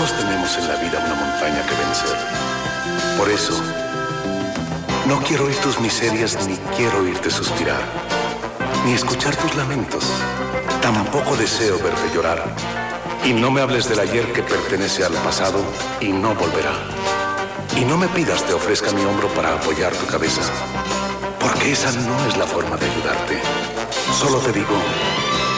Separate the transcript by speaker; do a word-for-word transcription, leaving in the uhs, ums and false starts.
Speaker 1: Todos tenemos en la vida una montaña que vencer. Por eso, no quiero oír tus miserias ni quiero oírte suspirar, ni escuchar tus lamentos. Tampoco deseo verte llorar. Y no me hables del ayer que pertenece al pasado y no volverá. Y no me pidas te ofrezca mi hombro para apoyar tu cabeza, porque esa no es la forma de ayudarte. Solo te digo,